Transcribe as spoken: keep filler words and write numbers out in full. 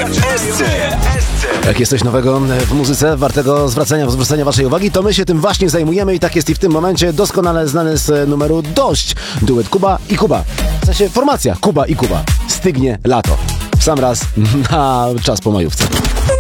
Jak jest coś nowego w muzyce, wartego zwracania, zwrócenia waszej uwagi, to my się tym właśnie zajmujemy i tak jest i w tym momencie doskonale znany z numeru Dość. Duet Kuba i Kuba. W sensie formacja Kuba i Kuba. Stygnie lato. W sam raz na czas po majówce.